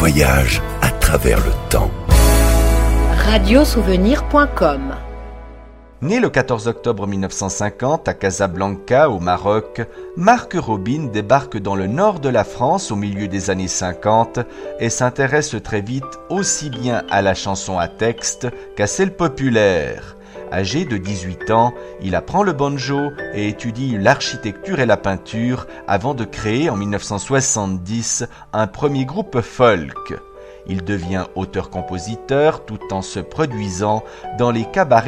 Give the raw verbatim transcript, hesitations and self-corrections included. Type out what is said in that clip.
voyage à travers le temps. radiosouvenir point com. Né le quatorze octobre mille neuf cent cinquante à Casablanca, au Maroc, Marc Robin débarque dans le nord de la France au milieu des années cinquante et s'intéresse très vite aussi bien à la chanson à texte qu'à celle populaire. Âgé de dix-huit ans, il apprend le banjo et étudie l'architecture et la peinture avant de créer en mille neuf cent soixante-dix un premier groupe folk. Il devient auteur-compositeur tout en se produisant dans les cabarets